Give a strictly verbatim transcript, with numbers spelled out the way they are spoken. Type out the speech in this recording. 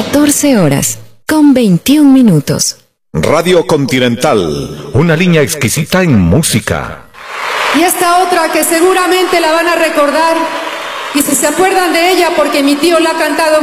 catorce horas, con veintiún minutos. Radio Continental, una línea exquisita en música. Y esta otra que seguramente la van a recordar, y si se acuerdan de ella porque mi tío la ha cantado